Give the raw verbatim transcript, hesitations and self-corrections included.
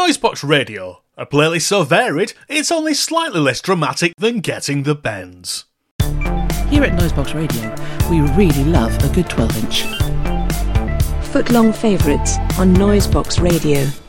Noisebox Radio, a playlist so varied, it's only slightly less dramatic than getting the bends. Here at Noisebox Radio, we really love a good twelve inch. Footlong favourites on Noisebox Radio.